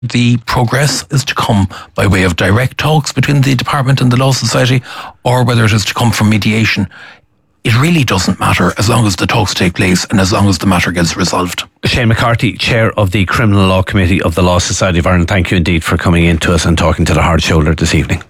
the progress is to come by way of direct talks between the department and the Law Society, or whether it is to come from mediation. It really doesn't matter as long as the talks take place and as long as the matter gets resolved. Shane McCarthy, Chair of the Criminal Law Committee of the Law Society of Ireland, thank you indeed for coming in to us and talking to the Hard Shoulder this evening.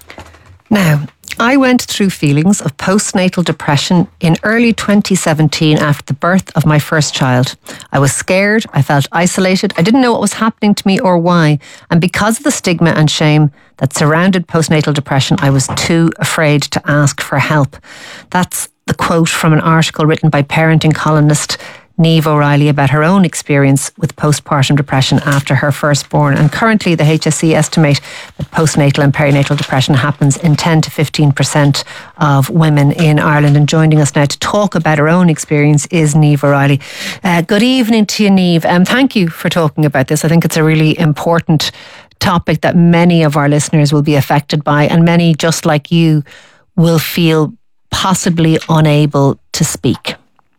Now, I went through feelings of postnatal depression in early 2017 after the birth of my first child. I was scared, I felt isolated, I didn't know what was happening to me or why. And because of the stigma and shame that surrounded postnatal depression, I was too afraid to ask for help. That's the quote from an article written by parenting columnist Niamh O'Reilly about her own experience with postpartum depression after her firstborn. And currently the HSE estimate that postnatal and perinatal depression happens in 10 to 15% of women in Ireland. And joining us now to talk about her own experience is Niamh O'Reilly. Good evening to you, Niamh. Thank you for talking about this. I think it's a really important topic that many of our listeners will be affected by, and many, just like you, will feel possibly unable to speak.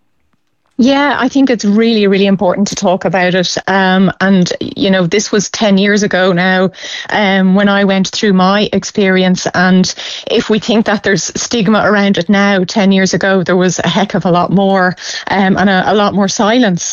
Yeah, I think it's really, really important to talk about it. And, you know, this was 10 years ago now when I went through my experience. And if we think that there's stigma around it now, 10 years ago, there was a heck of a lot more and a lot more silence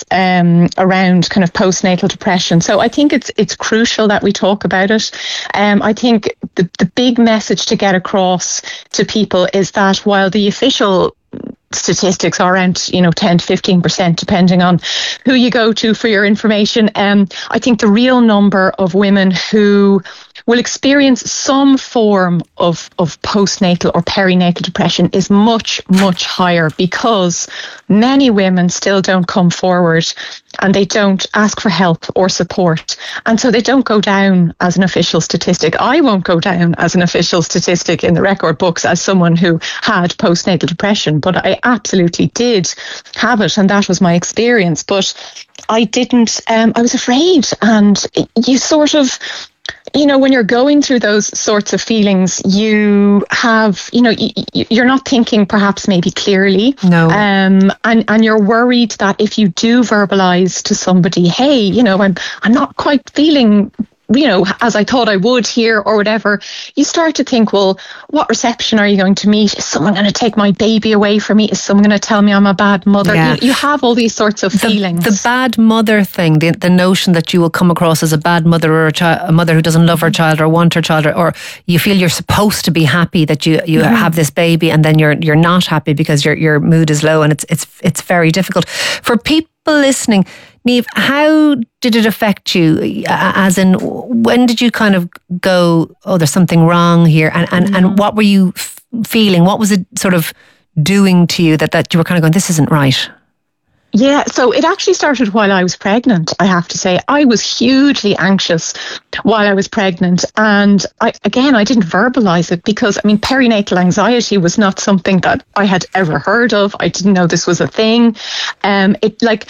around kind of postnatal depression. So I think it's crucial that we talk about it. I think the big message to get across to people is that while the official statistics are around 10 to 15%, depending on who you go to for your information. I think the real number of women who will experience some form of postnatal or perinatal depression is much, much higher, because many women still don't come forward and they don't ask for help or support. And so they don't go down as an official statistic. I won't go down as an official statistic in the record books as someone who had postnatal depression, but I absolutely did have it, and that was my experience. But I didn't, I was afraid, and you sort of, when you're going through those sorts of feelings, you have, you're not thinking perhaps maybe clearly. No. And you're worried that if you do verbalize to somebody, hey, I'm not quite feeling, as I thought I would here or whatever, you start to think, well, what reception are you going to meet? Is someone going to take my baby away from me? Is someone going to tell me I'm a bad mother? Yeah. You have all these sorts of feelings. The bad mother thing, the notion that you will come across as a bad mother, or a mother who doesn't love her child or want her child, or you feel you're supposed to be happy that you have this baby, and then you're not happy because your mood is low, and it's very difficult. For people listening, Niamh, how did it affect you? As in, when did you kind of go, oh, there's something wrong here? And what were you feeling? What was it sort of doing to you that you were kind of going, this isn't right? Yeah, so it actually started while I was pregnant, I have to say. I was hugely anxious while I was pregnant. And I didn't verbalize it because, perinatal anxiety was not something that I had ever heard of. I didn't know this was a thing. And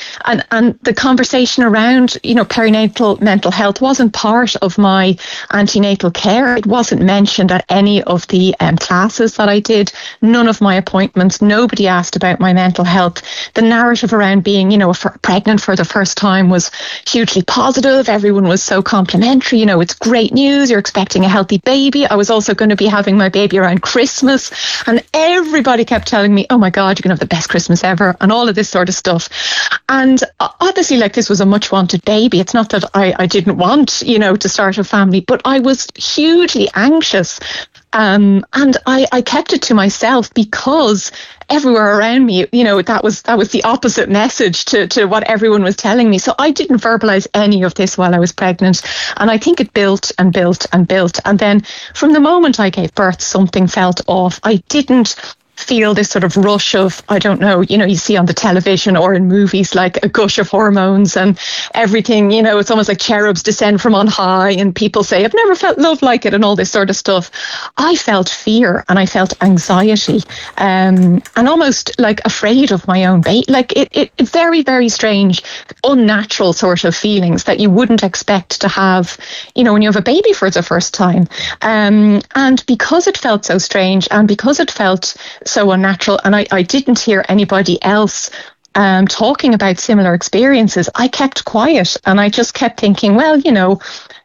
the conversation around, perinatal mental health wasn't part of my antenatal care. It wasn't mentioned at any of the classes that I did. None of my appointments. Nobody asked about my mental health. The narrative around being, pregnant for the first time was hugely positive. Everyone was so complimentary. It's great news. You're expecting a healthy baby. I was also going to be having my baby around Christmas, and everybody kept telling me, oh my God, you're going to have the best Christmas ever, and all of this sort of stuff. And obviously, this was a much wanted baby. It's not that I didn't want, to start a family, but I was hugely anxious. And I kept it to myself because everywhere around me, that was the opposite message to what everyone was telling me. So I didn't verbalize any of this while I was pregnant. And I think it built and built and built. And then from the moment I gave birth, something felt off. I didn't feel this sort of rush of, I don't know, you see on the television or in movies, like a gush of hormones and everything, it's almost like cherubs descend from on high and people say, I've never felt love like it and all this sort of stuff. I felt fear and I felt anxiety and almost like afraid of my own baby. It's very, very strange, unnatural sort of feelings that you wouldn't expect to have, when you have a baby for the first time. And because it felt so strange and because it felt so unnatural, and I didn't hear anybody else talking about similar experiences, I kept quiet and I just kept thinking, well,